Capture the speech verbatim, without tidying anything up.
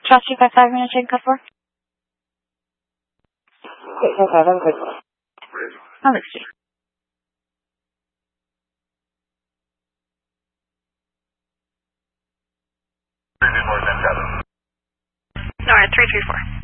Trust you five five, minute check code four. Okay, five five, I'm good. Oh, let's see. Nora, three three four.